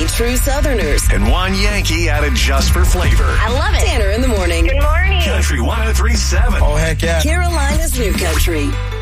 3 true Southerners. And 1 Yankee added just for flavor. I love it. Tanner in the morning. Good morning. Country 103.7. Oh, heck yeah. Carolina's New Country.